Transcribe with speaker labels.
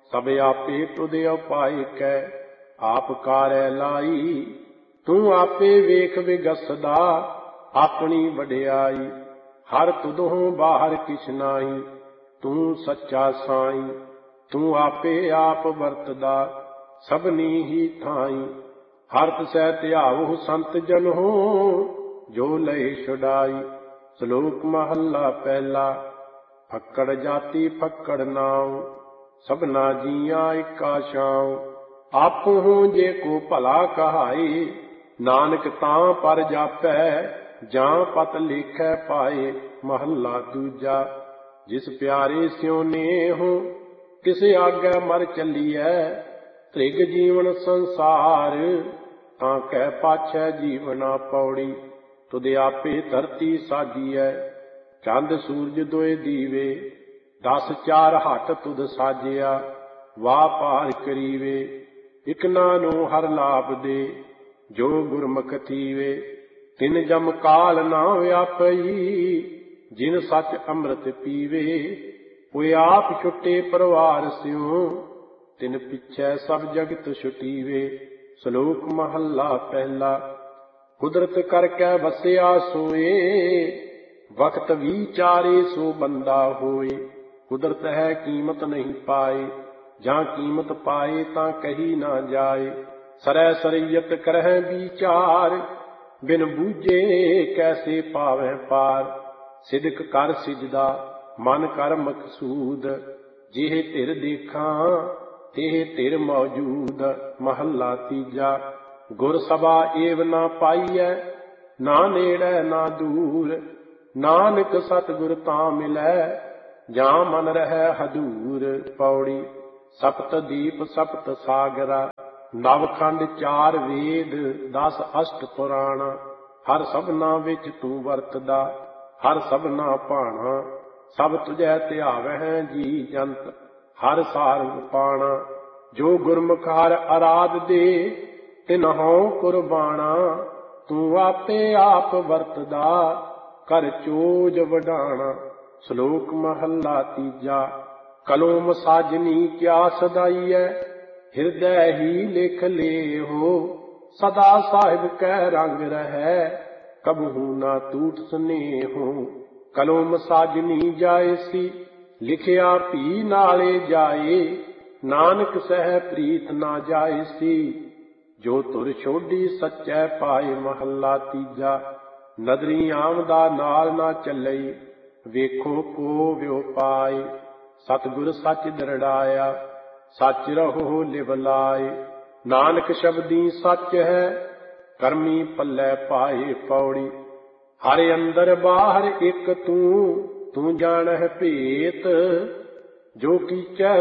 Speaker 1: सब आपे तुद उपाय कै आप कारै लाई। तू आपे वेख विगसदा अपनी वडियाई। हर तुदहों बाहर किछ नाई तू सच्चा साई। तू आपे आप वरतदा सबनी ही थाई। हरत सह ध्यावो संत जन हो जो लय छुड़ाई। श्लोक महला पहला। फक्कड़ जाति फक्कड़ नाव सबना जिया इका छाव। आपो हो जे को भला कहाए नानक तां पर जापै जां पत लिखै पाए। महला दूजा। जिस प्यारे स्यों नेहो किस आगे मर चलिए। त्रिग जीवन संसार तां कै पाछै जीवना पौड़ी। तुद आपे धरती साजिए चंद सूरज दोए दीवे। 10 चार हट तुद साजिया वाह पार करीवे। इक नानो हर लाभ दे जो गुरमुख थीवे। तिन जम काल ना व्यापई जिन सच अमृत पीवे। कोई आप छुटे परिवार स्यों तिन पिछै सब जगत छुटीवे। श्लोक महला पहला। कुदरत करकै वसिया सोए वक्त विचारे सो बंदा होए। कुदरत है कीमत नहीं पाए जां कीमत पाए तां कही ना जाए। सरै सरीयत करह विचार बिन बूझे कैसे पावै पार। सिदक कर सिजदा मन कर मकसूद जिह धिर देखा तेह धिर मौजूद। महला तीजा। गुर सभा एव ना पाईऐ ना नेड़ै ना दूर। नानक सतगुर तां मिलै जां मन रहै हदूर। पौड़ी। सप्त दीप सप्त सागरा नवखंड चार वेद 10 अष्ट पुराण। हर सबना विच तू वरतदा हर सबना भाणा। सब तुझै ध्यावै जी जंत हर सारंग पाणा। जो गुरमुख हर आराध दे तिन्हों कुर्बाना। तू आपे आप वरतदा कर चोज वडाणा। श्लोक महला तीजा। कलोम साजनी क्या सदाईऐ हृदय ही लिख ले हो। सदा साहिब कै रंग रहै कबहू ना टूट स्नेहो। कलोम साजनी जाएसी लिखिया भी नाले जाए। नानक सह प्रीत ना जाएसी जो तुर छोड़ी सच्चै पाए। महला तीजा। नदरी आमदा नाल ना चलई ਵੇਖੋ ਕੋ ਵਿਉ ਪਾਏ। ਸਤਿਗੁਰ ਸੱਚ ਦਰੜਾਇਆ ਸੱਚ ਰਹੋ ਲਿਵ ਲਾਏ। ਨਾਨਕ ਸ਼ਬਦੀ ਸੱਚ ਹੈ ਕਰਮੀ ਪੱਲੇ ਪਾਏ। ਪੌੜੀ। ਹਰ ਅੰਦਰ ਬਾਹਰ ਇੱਕ ਤੂੰ ਜਾਣਹਿ ਭੇਤ ਜੋ ਕੀਚੈ